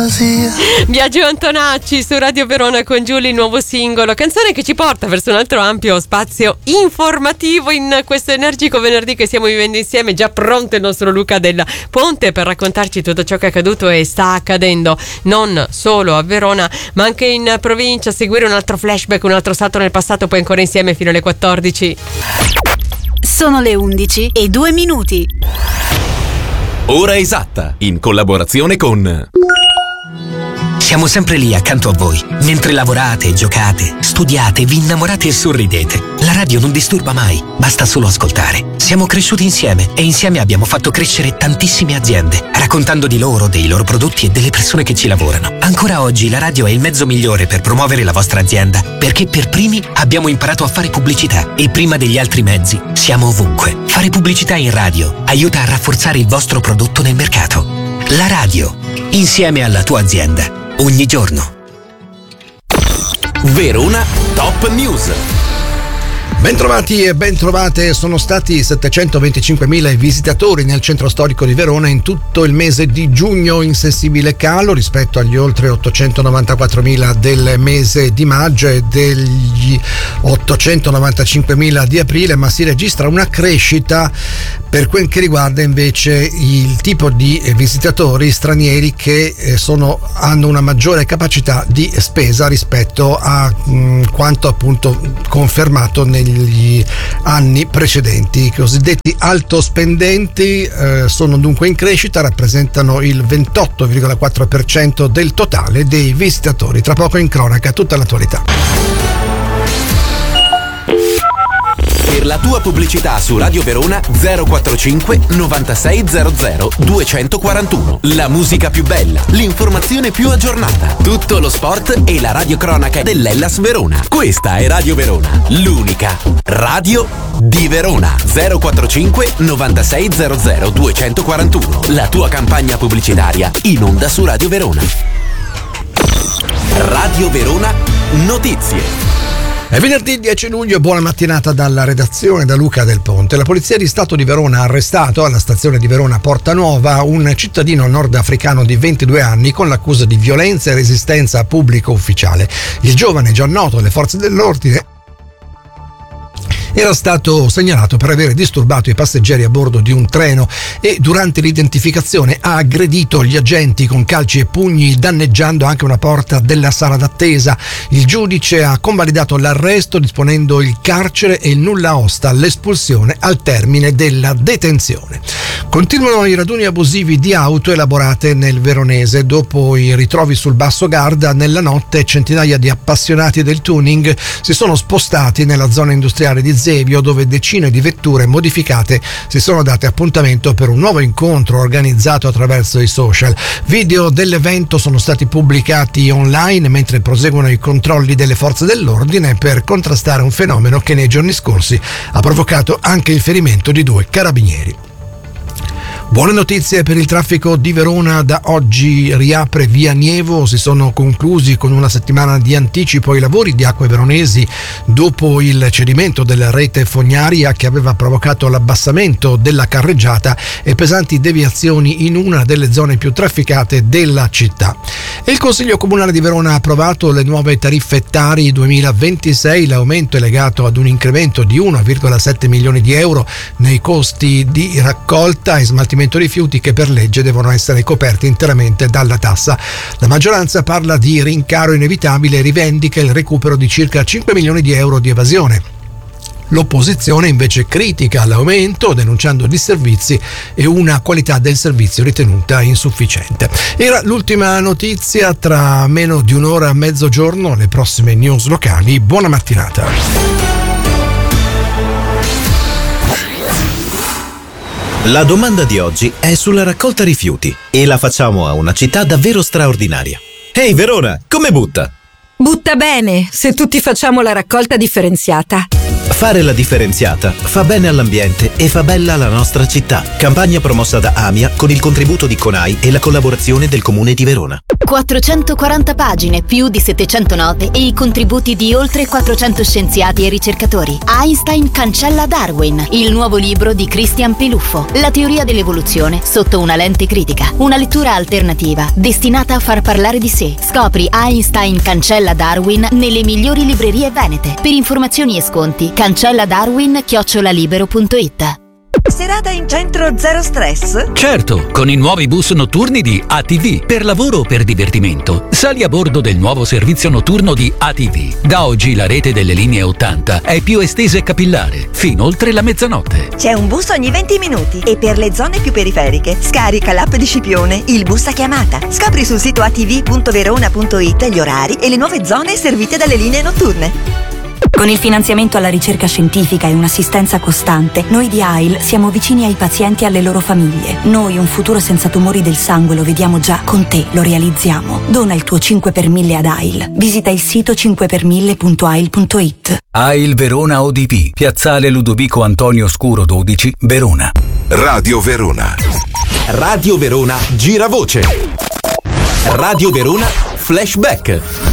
Biagio Antonacci su Radio Verona con Giulia, il nuovo singolo, canzone che ci porta verso un altro ampio spazio informativo in questo energico venerdì che stiamo vivendo insieme. Già pronto il nostro Luca Della Ponte per raccontarci tutto ciò che è accaduto e sta accadendo non solo a Verona ma anche in provincia. Seguire un altro flashback, un altro salto nel passato, poi ancora insieme fino alle 14. Sono le 11:02. Ora esatta, in collaborazione con... Siamo sempre lì accanto a voi, mentre lavorate, giocate, studiate, vi innamorate e sorridete. La radio non disturba mai, basta solo ascoltare. Siamo cresciuti insieme e insieme abbiamo fatto crescere tantissime aziende, raccontando di loro, dei loro prodotti e delle persone che ci lavorano. Ancora oggi la radio è il mezzo migliore per promuovere la vostra azienda, perché per primi abbiamo imparato a fare pubblicità e prima degli altri mezzi siamo ovunque. Fare pubblicità in radio aiuta a rafforzare il vostro prodotto nel mercato. La radio, insieme alla tua azienda. Ogni giorno. Verona Top News. Bentrovati e bentrovate, sono stati 725.000 i visitatori nel centro storico di Verona in tutto il mese di giugno, in sensibile calo rispetto agli oltre 894.000 del mese di maggio e degli 895.000 di aprile, ma si registra una crescita per quel che riguarda invece il tipo di visitatori stranieri che hanno una maggiore capacità di spesa rispetto a quanto appunto confermato negli anni precedenti. I cosiddetti altospendenti sono dunque in crescita, rappresentano il 28,4% del totale dei visitatori. Tra poco in cronaca tutta l'attualità. Per la tua pubblicità su Radio Verona 045 9600 241. La musica più bella, l'informazione più aggiornata, tutto lo sport e la radiocronaca dell'Hellas Verona. Questa è Radio Verona, l'unica radio di Verona. 045 9600 241. La tua campagna pubblicitaria in onda su Radio Verona. Radio Verona Notizie. È venerdì 10 luglio, buona mattinata dalla redazione, da Luca Del Ponte. La Polizia di Stato di Verona ha arrestato alla stazione di Verona Porta Nuova un cittadino nordafricano di 22 anni con l'accusa di violenza e resistenza a pubblico ufficiale. Il giovane, già noto alle forze dell'ordine, era stato segnalato per aver disturbato i passeggeri a bordo di un treno e durante l'identificazione ha aggredito gli agenti con calci e pugni, danneggiando anche una porta della sala d'attesa. Il giudice ha convalidato l'arresto disponendo il carcere e il nulla osta all'espulsione al termine della detenzione. Continuano i raduni abusivi di auto elaborate nel veronese. Dopo i ritrovi sul Basso Garda, nella notte centinaia di appassionati del tuning si sono spostati nella zona industriale di Zevio, dove decine di vetture modificate si sono date appuntamento per un nuovo incontro organizzato attraverso i social. Video dell'evento sono stati pubblicati online mentre proseguono i controlli delle forze dell'ordine per contrastare un fenomeno che nei giorni scorsi ha provocato anche il ferimento di 2 carabinieri. Buone notizie per il traffico di Verona. Da oggi riapre via Nievo, si sono conclusi con una settimana di anticipo i lavori di Acque Veronesi dopo il cedimento della rete fognaria che aveva provocato l'abbassamento della carreggiata e pesanti deviazioni in una delle zone più trafficate della città. E il Consiglio Comunale di Verona ha approvato le nuove tariffe Tari 2026. L'aumento è legato ad un incremento di 1,7 milioni di euro nei costi di raccolta e smaltimento rifiuti che per legge devono essere coperti interamente dalla tassa. La maggioranza parla di rincaro inevitabile e rivendica il recupero di circa 5 milioni di euro di evasione. L'opposizione invece critica l'aumento, denunciando disservizi e una qualità del servizio ritenuta insufficiente. Era l'ultima notizia, tra meno di un'ora a mezzogiorno le prossime news locali. Buona mattinata. La domanda di oggi è sulla raccolta rifiuti e la facciamo a una città davvero straordinaria. Ehi Verona, come butta? Butta bene, se tutti facciamo la raccolta differenziata. Fare la differenziata fa bene all'ambiente e fa bella la nostra città. Campagna promossa da AMIA con il contributo di CONAI e la collaborazione del Comune di Verona. 440 pagine, più di 700 note e i contributi di oltre 400 scienziati e ricercatori. Einstein cancella Darwin, il nuovo libro di Christian Piluffo. La teoria dell'evoluzione sotto una lente critica. Una lettura alternativa destinata a far parlare di sé. Scopri Einstein cancella Darwin nelle migliori librerie venete. Per informazioni e sconti cancelladarwin@libero.it. Serata in centro zero stress? Certo, con i nuovi bus notturni di ATV, per lavoro o per divertimento. Sali a bordo del nuovo servizio notturno di ATV. Da oggi la rete delle linee 80 è più estesa e capillare, fino oltre la mezzanotte. C'è un bus ogni 20 minuti e per le zone più periferiche scarica l'app di Scipione, il bus a chiamata. Scopri sul sito atv.verona.it gli orari e le nuove zone servite dalle linee notturne. Con il finanziamento alla ricerca scientifica e un'assistenza costante, noi di AIL siamo vicini ai pazienti e alle loro famiglie. Noi un futuro senza tumori del sangue lo vediamo già, con te lo realizziamo. Dona il tuo 5 per 1000 ad AIL. Visita il sito 5per1000.ail.it. AIL Verona ODP, Piazzale Ludovico Antonio Scuro 12, Verona. Radio Verona. Radio Verona Giravoce. Radio Verona Flashback.